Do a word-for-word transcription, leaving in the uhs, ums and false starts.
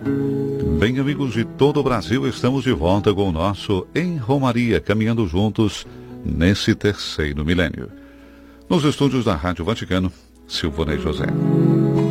Bem, amigos de todo o Brasil, estamos de volta com o nosso Em Romaria, caminhando juntos nesse terceiro milênio. Nos estúdios da Rádio Vaticano, Silvonei José.